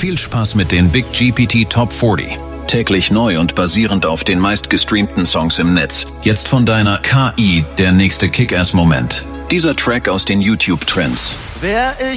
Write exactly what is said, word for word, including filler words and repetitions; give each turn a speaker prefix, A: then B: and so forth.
A: Viel Spaß mit den Big G P T Top vierzig. Täglich neu und basierend auf den meistgestreamten Songs im Netz. Jetzt von deiner K I der nächste Kick-Ass-Moment. Dieser Track aus den YouTube-Trends.
B: Wer ich